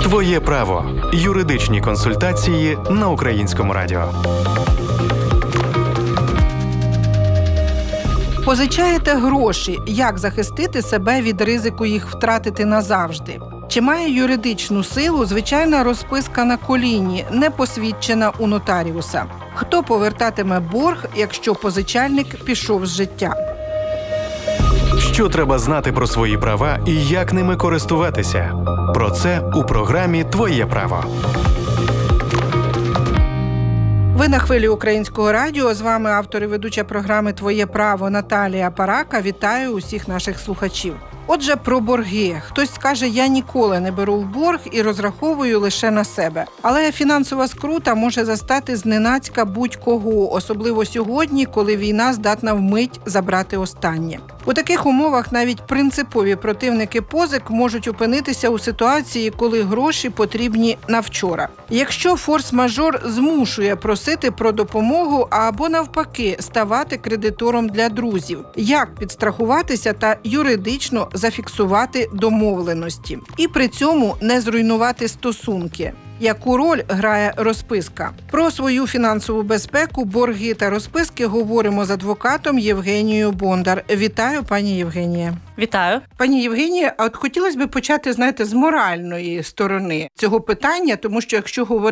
Твоє право. Юридичні консультації на Українському радіо. Позичаєте гроші. Як захистити себе від ризику їх втратити назавжди? Чи має юридичну силу звичайна розписка на коліні, не посвідчена у нотаріуса? Хто повертатиме борг, якщо позичальник пішов з життя? Що треба знати про свої права і як ними користуватися? Про це у програмі «Твоє право». Ви на хвилі Українського радіо. З вами автор і ведуча програми «Твоє право» Наталія Парака. Вітаю усіх наших слухачів. Отже, про борги. Хтось скаже, я ніколи не беру в борг і розраховую лише на себе. Але фінансова скрута може застати зненацька будь-кого, особливо сьогодні, коли війна здатна вмить забрати останнє. У таких умовах навіть принципові противники позик можуть опинитися у ситуації, коли гроші потрібні на вчора. Якщо форс-мажор змушує просити про допомогу або навпаки ставати кредитором для друзів, як підстрахуватися та юридично зафіксувати домовленості і при цьому не зруйнувати стосунки? Яку роль грає розписка? Про свою фінансову безпеку, борги та розписки говоримо з адвокатом Євгенією Бондар. Вітаю, пані Євгенія. Вітаю. Пані Євгенія, а от хотілося б почати, з моральної сторони цього питання, тому що якщо говорити